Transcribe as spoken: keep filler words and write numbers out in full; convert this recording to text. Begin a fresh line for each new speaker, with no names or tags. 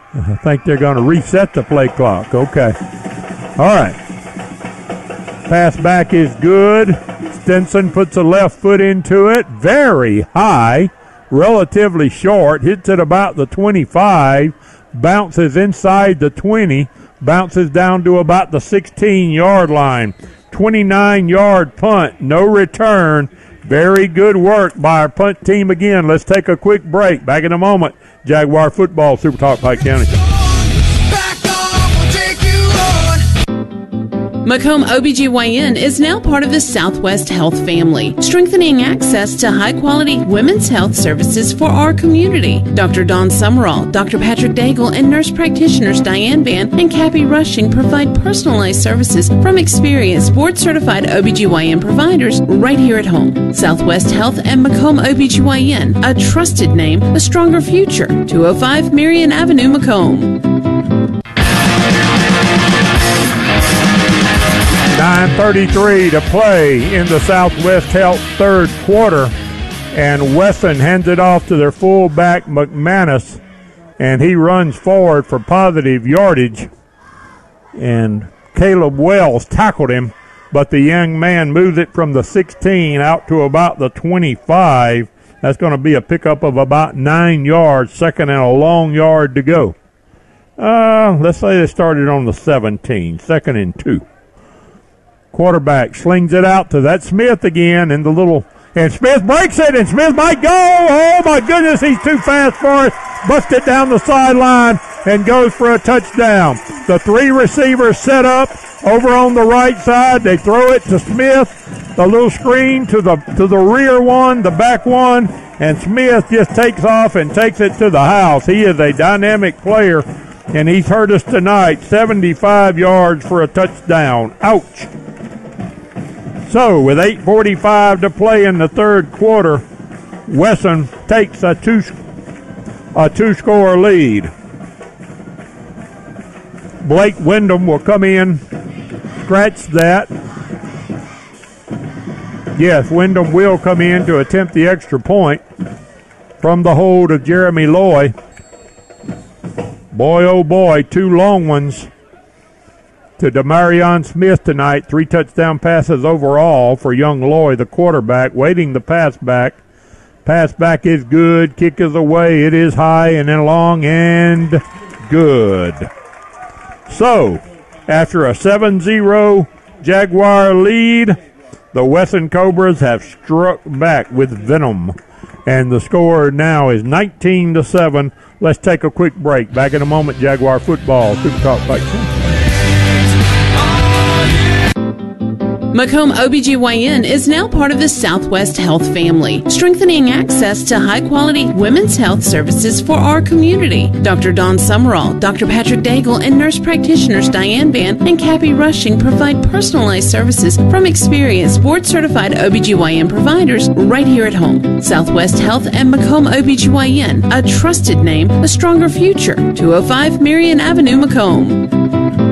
I think they're going to reset the play clock. Okay. All right. Pass back is good. Stinson puts a left foot into it. Very high, relatively short. Hits it about the twenty-five. Bounces inside the twenty. Bounces down to about the sixteen-yard line. twenty-nine-yard punt. No return. Very good work by our punt team again. Let's take a quick break. Back in a moment. Jaguar football, Super Talk Pike County.
Macomb O B G Y N is now part of the Southwest Health family, strengthening access to high-quality women's health services for our community. Doctor Dawn Summerall, Doctor Patrick Daigle, and nurse practitioners Diane Van and Cappy Rushing provide personalized services from experienced board-certified O B G Y N providers right here at home. Southwest Health and Macomb O B G Y N, a trusted name, a stronger future. two oh five Marion Avenue, Macomb.
nine thirty-three to play in the Southwest Health third quarter, and Wesson hands it off to their fullback McManus, and he runs forward for positive yardage, and Caleb Wells tackled him, but the young man moves it from the sixteen out to about the twenty-five. That's going to be a pickup of about nine yards, second and a long yard to go. Uh, let's say they started on the seventeen, second and two. Quarterback slings it out to that Smith again, and the little and Smith breaks it, and Smith might go. Oh my goodness, he's too fast for it. Busted down the sideline and goes for a touchdown. The three receivers set up over on the right side. They throw it to Smith. The little screen to the to the rear one, the back one, and Smith just takes off and takes it to the house. He is a dynamic player, and he's hurt us tonight. seventy-five yards for a touchdown. Ouch. So, with eight forty-five to play in the third quarter, Wesson takes a two a two-score lead. Blake Wyndham will come in, scratch that. Yes, Wyndham will come in to attempt the extra point from the hold of Jeremy Loy. Boy, oh boy, two long ones to Demarion Smith tonight. Three touchdown passes overall for young Loy, the quarterback, waiting the pass back. Pass back is good. Kick is away. It is high and then long and good. So, after a seven zero Jaguar lead, the Wesson Cobras have struck back with venom. And the score now is nineteen to seven. Let's take a quick break. Back in a moment, Jaguar football. Super Talk Pike County.
Macomb O B G Y N is now part of the Southwest Health family, strengthening access to high-quality women's health services for our community. Doctor Dawn Summerall, Doctor Patrick Daigle, and nurse practitioners Diane Van and Cappy Rushing provide personalized services from experienced board-certified O B G Y N providers right here at home. Southwest Health and Macomb O B G Y N, a trusted name, a stronger future. two oh five Marion Avenue, Macomb.